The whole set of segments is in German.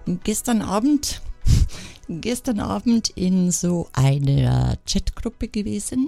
Gestern Abend in so einer Chatgruppe gewesen.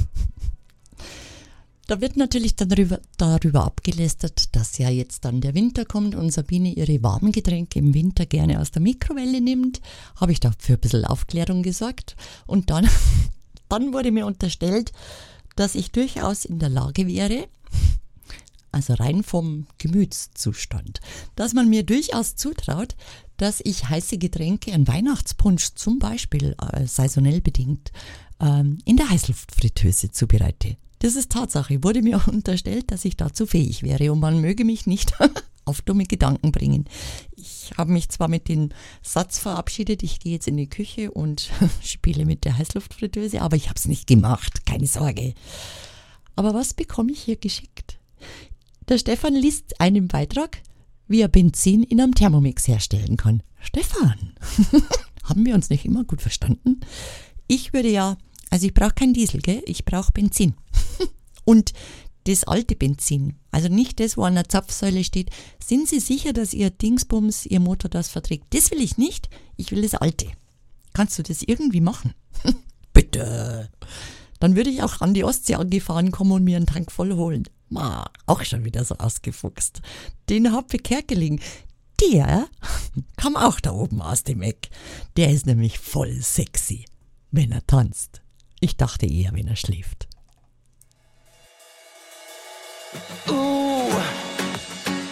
Da wird natürlich dann darüber abgelästert, dass ja jetzt dann der Winter kommt und Sabine ihre warmen Getränke im Winter gerne aus der Mikrowelle nimmt. Habe ich da für ein bisschen Aufklärung gesorgt. Und dann wurde mir unterstellt, dass ich durchaus in der Lage wäre, also rein vom Gemütszustand, dass man mir durchaus zutraut, dass ich heiße Getränke, einen Weihnachtspunsch zum Beispiel, saisonell bedingt, in der Heißluftfritteuse zubereite. Das ist Tatsache, wurde mir unterstellt, dass ich dazu fähig wäre und man möge mich nicht auf dumme Gedanken bringen. Ich habe mich zwar mit dem Satz verabschiedet, ich gehe jetzt in die Küche und spiele mit der Heißluftfritteuse, aber ich habe es nicht gemacht, keine Sorge. Aber was bekomme ich hier geschickt? Der Stefan liest einen Beitrag, wie er Benzin in einem Thermomix herstellen kann. Stefan, haben wir uns nicht immer gut verstanden? Ich würde ja, also ich brauche kein Diesel, gell? Ich brauche Benzin. Und das alte Benzin, also nicht das, wo an der Zapfsäule steht. Sind Sie sicher, dass Ihr Dingsbums, Ihr Motor das verträgt? Das will ich nicht, ich will das alte. Kannst du das irgendwie machen? Bitte. Dann würde ich auch an die Ostsee angefahren kommen und mir einen Tank voll holen. Auch schon wieder so ausgefuchst. Den Happe Kerkeling, der kam auch da oben aus dem Eck. Der ist nämlich voll sexy, wenn er tanzt. Ich dachte eher, wenn er schläft. Oh.